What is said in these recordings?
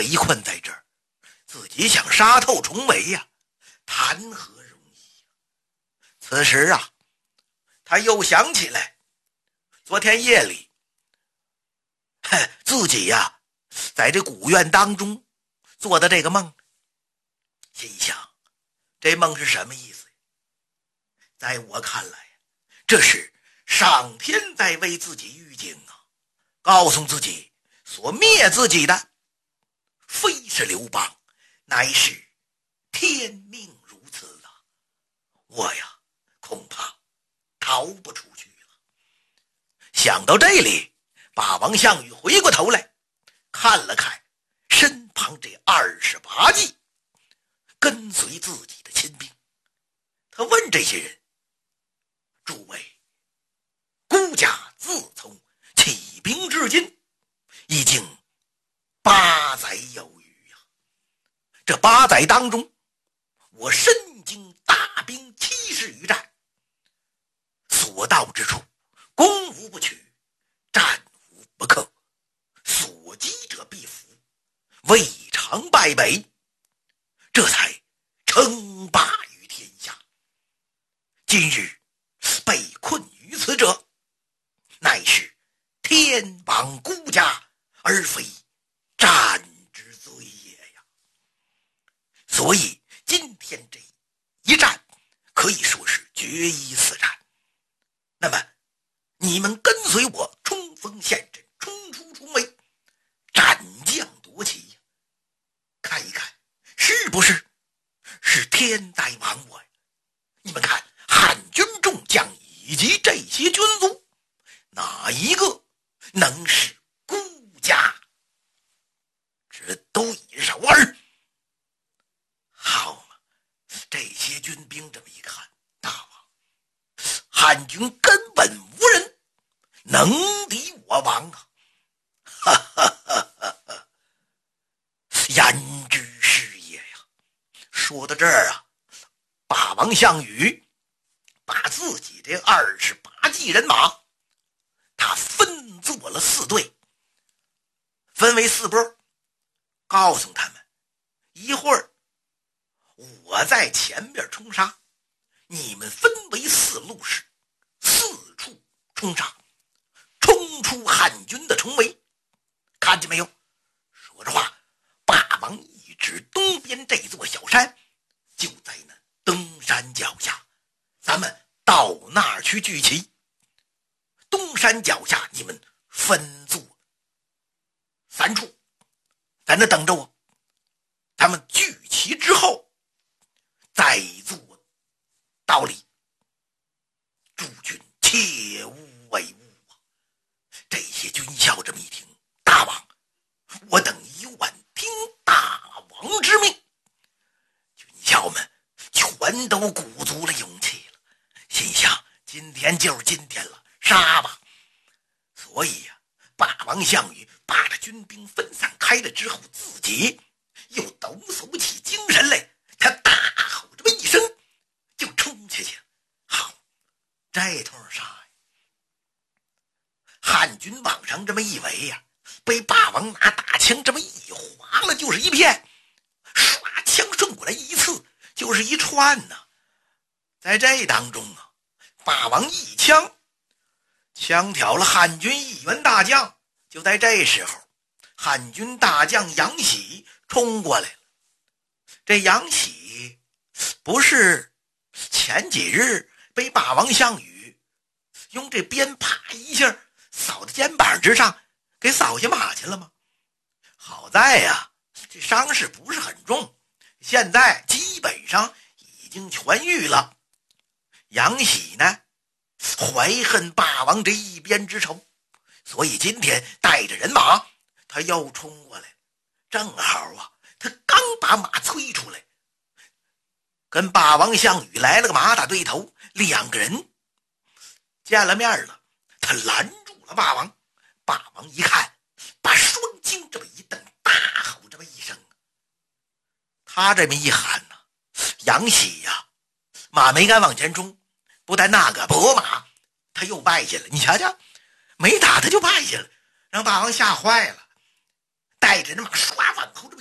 围困在这儿，自己想杀透重围呀，谈何容易呀！此时啊，他又想起来昨天夜里自己呀在这古院当中做的这个梦，心想这梦是什么意思？在我看来，这是上天在为自己预警啊，告诉自己所灭自己的非是刘邦，乃是天命如此啊！我呀恐怕逃不出去了。想到这里，霸王项羽回过头来看了看身旁这28骑跟随自己的亲兵，他问这些人：诸位，孤家自从起兵至今已经8载有余呀。这8载当中，我身经大兵70余战，所到之处攻无不取，战无不克，所击者必服，未尝败北，这才称霸于天下。今日被困于此者，乃是天亡孤家，而非战之罪也呀。所以今天这一战可以说是决一死战。那么你们跟随我冲锋陷阵，冲出重围，斩将夺旗呀，看一看是不是天在亡我呀？你们看汉军众将以及这些军卒，哪一个能使孤家之对手儿？好嘛，这些军兵这么一看，大王，汉军根本无人能敌我王啊！哈哈哈哈哈！焉知是也呀！说到这儿啊，霸王项羽把自己这28骑人马，他分作了4队，分为4波，告诉他们一会儿我在前边冲杀，你们分为4路士，四处冲杀，冲出汉军的重围。看见没有？说着话，霸王一指东边这座小山，就在那东山脚下，咱们到那儿去聚齐。东山脚下你们分作3处，在那等着我。咱们聚齐之后再做道理，诸君切勿违误啊！这些军校这么一听，大王，我等一万听大王之命。军校们全都鼓足了勇气了，心想今天就是今天了，杀吧！所以呀，霸王项羽把这军兵分散开了之后，自己又抖擞起精神来，他大吼这么一声，就冲下去了。好，这通杀呀！汉军往上这么一围呀，被霸王拿大枪这么一划了就是一片，刷枪顺过来一刺就是一串呢。在这当中啊，霸王一枪枪挑了汉军一员大将。就在这时候，汉军大将杨喜冲过来了。这杨喜不是前几日被霸王项羽用这鞭啪一下扫到肩膀之上给扫下马去了吗？好在呀，这伤势不是很重，现在基本上已经痊愈了。杨喜呢，怀恨霸王这一鞭之仇，所以今天带着人马他又冲过来。正好啊，他刚把马催出来，跟霸王项羽来了个马打对头，两个人见了面了，他拦住了霸王。霸王一看，把双睛这么一瞪，大吼这么一声。他这么一喊呢，杨喜呀，马没敢往前冲，不但那个伯马他又败下了。你瞧瞧，没打他就败下了，让霸王吓坏了，带着人马唰往后这么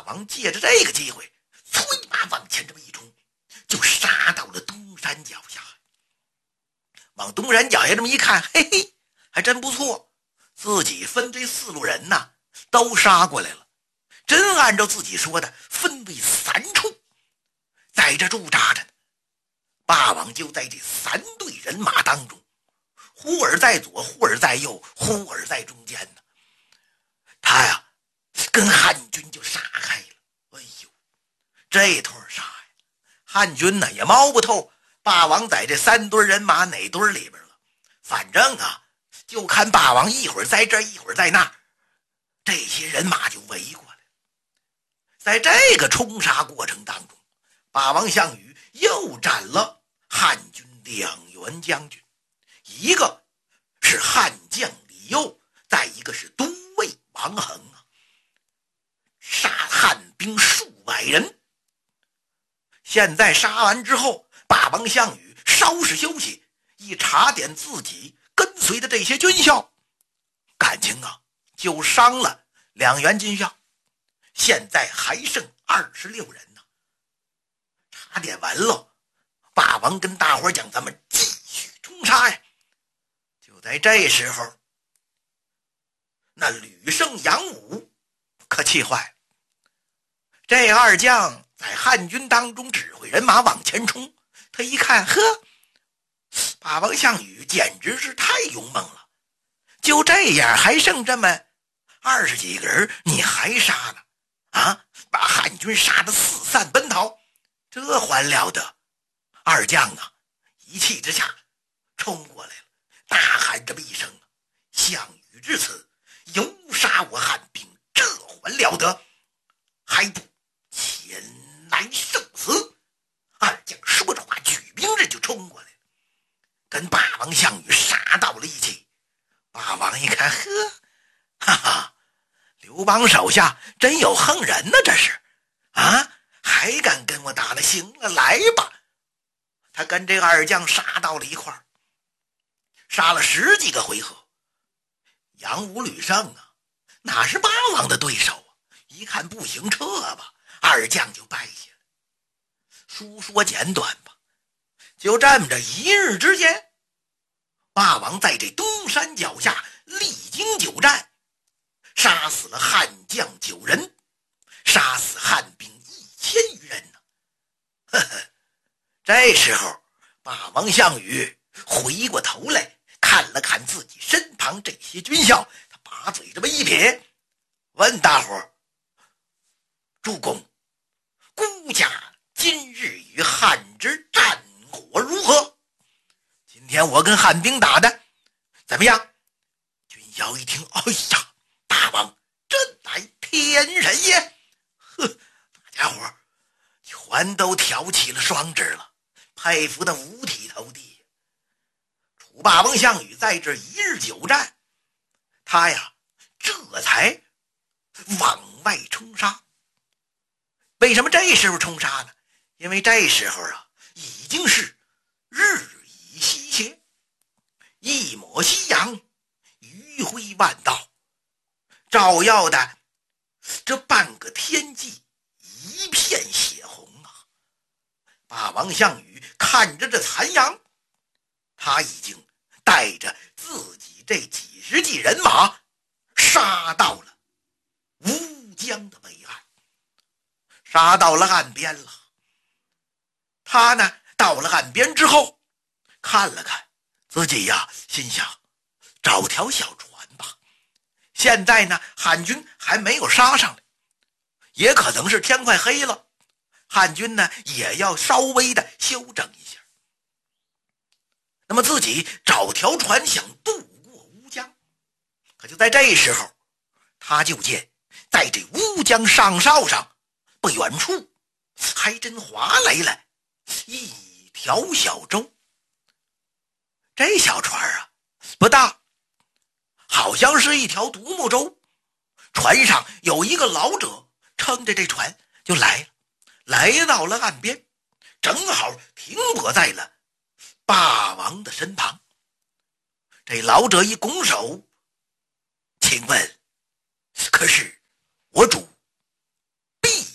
王借着这个机会，催马往前这么一冲，就杀到了东山脚下。往东山脚下这么一看，嘿嘿，还真不错，自己分这4路人呐，都杀过来了，真按照自己说的分为3处，在这驻扎着呢。霸王就在这3队人马当中，忽而在左，忽而在右，忽而在中间呢。他呀，跟汉军就杀开了。哎呦，这通杀呀，汉军呢也摸不透霸王在这3堆人马哪堆里边了。反正啊，就看霸王一会儿在这，一会儿在那儿，这些人马就围过来。在这个冲杀过程当中，霸王项羽又斩了汉军2员将军，一个是汉将李佑，再一个是都尉王衡啊，杀汉兵数百人。现在杀完之后，霸王项羽稍事休息，一查点自己跟随的这些军校，感情啊就伤了2员军校，现在还剩26人呢。查点完了，霸王跟大伙讲，咱们继续冲杀呀。就在这时候，那吕胜、杨武可气坏了。这2将在汉军当中指挥人马往前冲，他一看，呵，霸王项羽简直是太勇猛了，就这样还剩这么20几个人，你还杀呢？啊，把汉军杀得四散奔逃，这还了得！2将啊，一气之下冲过来了，大喊这么一声：“项羽至此，犹杀我汉兵，这还了得！还不前来受死！”2将说着话，举兵刃就冲过来了，跟霸王项羽杀到了一起。霸王一看，呵，哈哈，刘邦手下真有横人呢，这是啊，还敢跟我打了？行了，来吧！他跟这2将杀到了一块儿，杀了10几个回合。杨武、吕胜啊，哪是霸王的对手啊？一看不行，撤吧，2将就败下了。书说简短吧，就这么着一日之间，霸王在这东山脚下历经久战，杀死了汉将9人，杀死汉兵1000余人呢。呵呵，这时候霸王项羽回过头来看了看自己身旁这些军校，他把嘴这么一撇，问大伙儿：“主公，孤家今日与汉之战果如何？今天我跟汉兵打的怎么样？”军校一听，哎呀，大王真乃天人也！呵，大家伙全都挑起了双指了，佩服的五体投地。楚霸王项羽在这一日久战，他呀这才往外冲杀。为什么这时候冲杀呢？因为这时候啊已经是日已西斜，一抹夕阳，余晖万道，照耀的这半个天际一片血红啊！霸王项羽看着这残阳，他已经带着自己这几十骑人马杀到了乌江的北岸，杀到了岸边了。他呢到了岸边之后，看了看自己呀，心想找条小船吧。现在呢汉军还没有杀上来，也可能是天快黑了，汉军呢也要稍微的休整一下。那么自己找条船想渡过乌江。可就在这时候，他就见在这乌江上梢上不远处还真划来了一条小舟。这小船啊不大，好像是一条独木舟，船上有一个老者撑着这船就来到了岸边，正好停泊在了霸王的身旁。这老者一拱手：“请问可是我主陛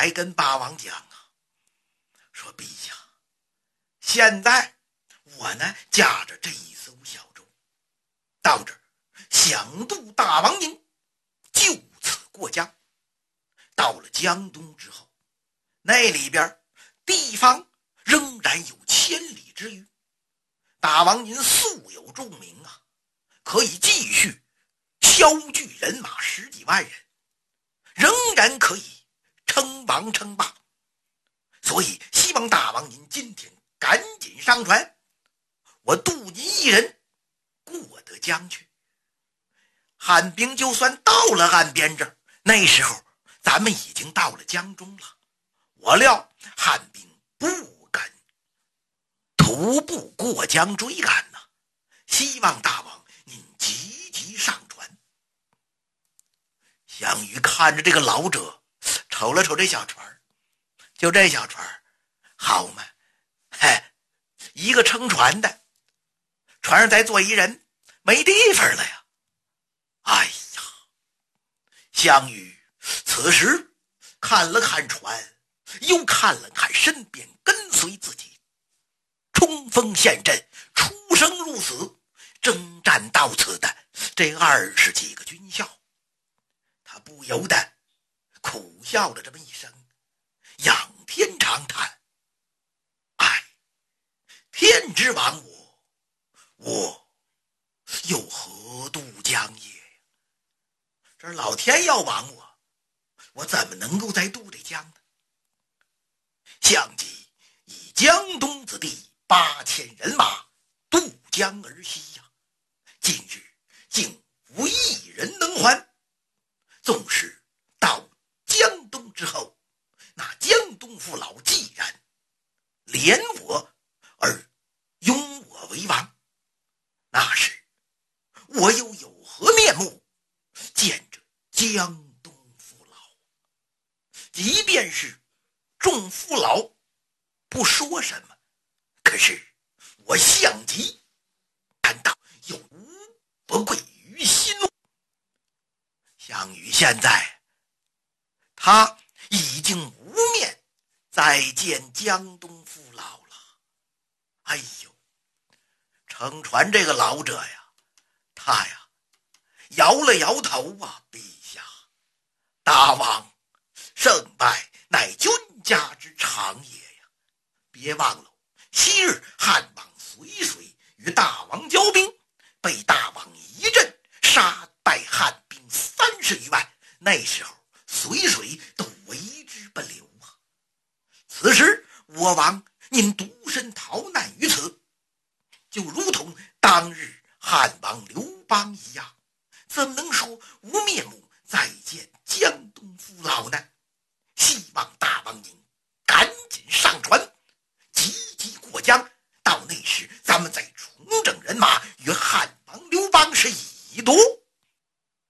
才跟八王讲啊，说陛下，现在我呢驾着这一艘小舟到这儿，想渡大王您，就此过江。到了江东之后，那里边地方仍然有千里之余，大王您素有重名啊，可以继续削聚人马10几万人，仍然可以称王称霸。所以希望大王您今天赶紧上船，我渡您一人过得江去。汉兵就算到了岸边这儿，那时候咱们已经到了江中了，我料汉兵不敢徒步过江追赶呐，希望大王您急急上船。项羽看着这个老者，瞅了瞅这小船，就这小船好嘛，嘿，一个撑船的，船上再坐一人，没地方了呀。哎呀，项羽此时看了看船，又看了看身边跟随自己冲锋陷阵、出生入死、征战到此的这20几个军校，他不由得苦笑了这么一声，仰天长叹：哎，天之亡我又何渡江也？这老天要亡我怎么能够再渡这江呢？项籍以江东子弟8000人马渡江而西呀，今日竟无一人能还。纵使到江东之后，那江东父老既然怜我而拥我为王，那时我又有何面目见着江东父老？即便是众父老不说什么，可是我项籍感到有无不愧于心。项羽现在他已经无面再见江东父老了。哎呦，乘船这个老者呀，他呀摇了摇头啊，陛下，大王，胜败乃君家之常也呀，别忘了昔日汉王随水与大王交兵，被大王一阵杀败汉兵30余万，那时候随水都为之不留啊。此时我王您独身逃难于此，就如同当日汉王刘邦一样，怎么能说无面目再见江东父老呢？希望大王您